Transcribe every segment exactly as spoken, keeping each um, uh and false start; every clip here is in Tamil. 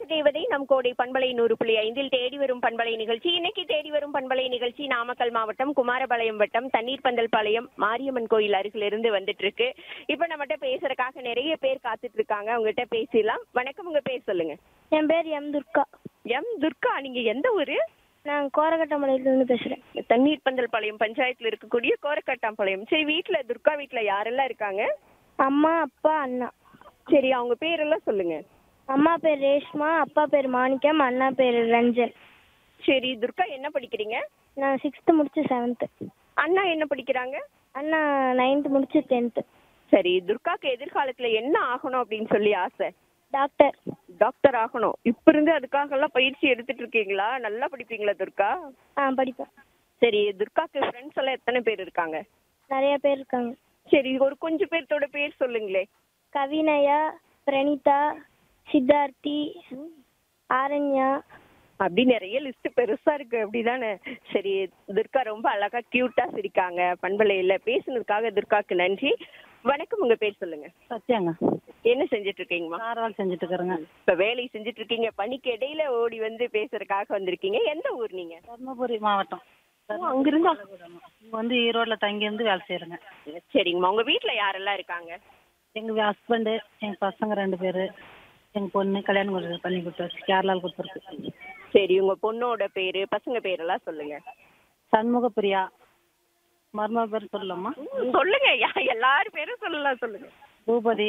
தேவதை நம் கோடை பண்பலை நூறு புள்ளி ஐந்தில் தேடி வரும் பண்பலை நிகழ்ச்சி. இன்னைக்கு தேடி வரும் பண்பலை நிகழ்ச்சி நாமக்கல் மாவட்டம் குமாரபாளையம் வட்டம் தண்ணீர் பந்தல் பாளையம் மாரியம்மன் கோயில் அருகில இருந்து வந்துட்டு இருக்கு. இப்ப நம்மகிட்ட பேசுறதுக்காக நிறைய பேர் காத்துட்டு இருக்காங்க. அவங்ககிட்ட பேசிடலாம். வணக்கம், உங்க பேர் சொல்லுங்க. என் பேர் எம் துர்கா. எம் துர்கா, நீங்க எந்த ஊரு? நான் கோரக்கட்டமலையிலிருந்து பேசுறேன். தண்ணீர் பந்தல் பாளையம் பஞ்சாயத்துல இருக்கக்கூடிய கோரக்கட்டாம்பாளையம். சரி, வீட்டுல துர்கா வீட்டுல யாரெல்லாம் இருக்காங்க? அம்மா, அப்பா, அண்ணா. சரி, அவங்க பேரெல்லாம் சொல்லுங்க. அம்மா பேர் ரேஷ்மா, அப்பா பேர் மாணிக்கம், அண்ணா பேர் ரஞ்சன். சரி, துர்கா என்ன படிக்கிறீங்க? நான் சிக்ஸ்த்து முடிச்சு செவன்த்து. அண்ணா என்ன படிக்கிறாங்க? அண்ணா நைன்த்து முடிச்சு டென்த்து. சரி, துர்காக்கு எதிர்காலத்துல என்ன ஆகணும் அப்படின்னு சொல்லி ஆசை? டாக்டர். டாக்டர் ஆகணும். இப்ப இருந்து அதுக்காக எல்லாம் பயிற்சி எடுத்துட்டு இருக்கீங்களா? நல்லா படிப்பீங்களா துர்கா? ஆ, படிப்பேன். சரி, துர்காக்கு ஃப்ரெண்ட்ஸ் எல்லாம் எத்தனை பேர் இருக்காங்க? நிறைய பேர் இருக்காங்க. சரி, ஒரு கொஞ்சம் பேர்த்தோட பேர் சொல்லுங்களே. கவினயா, பிரணீதா, சித்தார்த்தி, ஆரண்யா, அப்படி நிறைய லிஸ்ட் பெருசா இருக்கு, அப்படிதானே? சரி, துர்கா ரொம்ப அழகா கியூட்டா சிரிக்காங்க. பண்பலையில பேசுனதுக்காக துர்காக்கு நன்றி. வணக்கம், உங்க பேர் சொல்லுங்க. சத்யாங்க. என்ன செஞ்சுட்டு இருக்கீங்கம்மா? காரவால் செஞ்சுட்டு இருக்கிறேங்க. இப்ப வேலை செஞ்சுட்டு இருக்கீங்க, பணிக்கு இடையில ஓடி வந்து பேசுறதுக்காக வந்திருக்கீங்க. எந்த ஊர் நீங்க? தர்மபுரி மாவட்டம். அங்கிருந்தா இங்க வந்து ஈரோட்ல தங்கி இருந்து வேலை செய்யறேங்க. சரிங்கம்மா, உங்க வீட்டுல யாரெல்லாம் இருக்காங்க? எங்க ஹஸ்பண்டு, எங்க பசங்க ரெண்டு பேரு, எங்க பொண்ணு கல்யாணம் கொடுத்து பண்ணி கொடுத்தாச்சு, கேரளாவில் கொடுத்துருக்கு. சரி, உங்க பொண்ணோட பேரு பசங்க பேரெல்லாம் சொல்லுங்க. சண்முக பிரியா. மர்ம பேர் சொல்லலாமா? சொல்லுங்க, யா- எல்லாரும் பேரும் சொல்லலாம், சொல்லுங்க. பூபதி,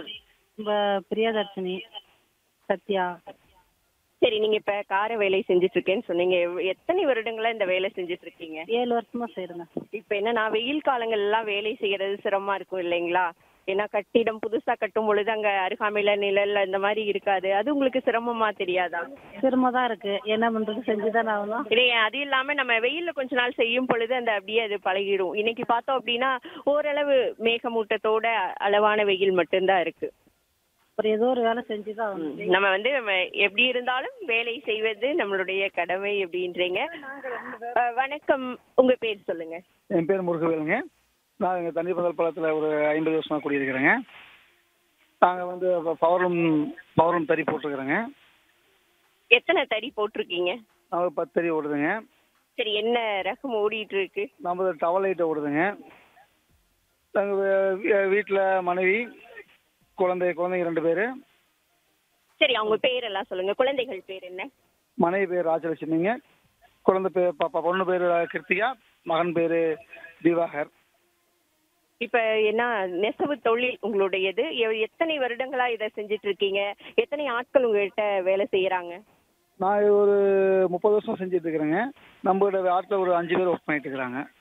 ப- பிரியாதர்ஷினி, சத்யா. சரி, நீங்க இப்ப கார வேலை செஞ்சுட்டு இருக்கேன்னு சொன்னீங்க. எவ்- எத்தனை வருடங்களா இந்த வேலை செஞ்சுட்டு இருக்கீங்க? ஏழு வருஷமா செய்யறேங்க. இப்ப என்னன்னா, வெயில் காலங்கள் எல்லாம் வேலை செய்யறது சிரமமா இருக்கும் இல்லைங்களா? ஏன்னா கட்டிடம் புதுசா கட்டும் பொழுது அங்க அருகாமையில நிழல்ல இந்த மாதிரி இருக்காது. அது உங்களுக்கு சிரமமா தெரியாதா? சிரமமா தான் இருக்கு, என்ன பண்றது, செஞ்சுதான் ஆகணும். இதே அது இல்லாம நம்ம வெயில்ல கொஞ்ச நாள் செய்யும் பொழுது அந்த அப்படியே அது பழகிடும். இன்னைக்கு பார்த்தோம் அப்படின்னா ஓரளவு மேகமூட்டத்தோட அளவான வெயில் மட்டும்தான் இருக்கு. அப்புறம் ஏதோ ஒரு வேலை செஞ்சுதான் ஆகணும். நம்ம வந்து நம்ம எப்படி இருந்தாலும் வேலை செய்வது நம்மளுடைய கடமை அப்படின்றீங்க. அஹ், வணக்கம், உங்க பேர் சொல்லுங்க. என் பேர் முருகவேலுங்க. நான் இங்கே தண்ணீர் பந்தல் பாலத்தில் ஒரு ஐம்பது வருஷமாக குடியிருக்கிறேங்க. நாங்கள் வந்து பவர்லூம் பவர்லூம் தறி போட்டிருக்கிறேங்க. எத்தனை தறி போட்டிருக்கீங்க? நாங்கள் பத்து தறி ஓடுதுங்க. சரி, என்ன ரகம் ஓடிட்டு இருக்கு? நம்ம டவல் லைட்டை ஓடுதுங்க. நாங்கள் வீட்டில் மனைவி, குழந்தை குழந்தைங்க ரெண்டு பேர். சரி, அவங்க பேரெல்லாம் சொல்லுங்க. குழந்தைகள் பேர் என்ன? மனைவி பேர் ராஜலட்சுமிங்க. குழந்தை பேர் பாப்பா பொண்ணு பேர் கிருத்திகா, மகன் பேர் திவாகர். இப்ப என்ன நெசவு தொழில் உங்களுடையது? எ- எத்தனை வருடங்களா இதை செஞ்சுட்டு இருக்கீங்க? எத்தனை ஆட்கள் உங்ககிட்ட வேலை செய்யறாங்க? நான் ஒரு முப்பது வருஷம் செஞ்சுட்டு இருக்கிறேங்க. நம்மளோட ஆட்டில் ஒரு அஞ்சு பேர் ஒர்க் பண்ணிட்டு இருக்கிறாங்க.